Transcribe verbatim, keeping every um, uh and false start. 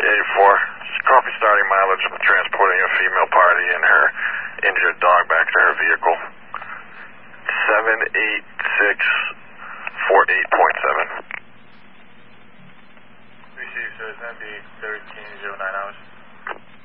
eighty-four. Copy starting mileage with transporting a female party and her injured dog back to her vehicle. seven eight six four eight point seven. Received, so it's going to be thirteen oh nine hours.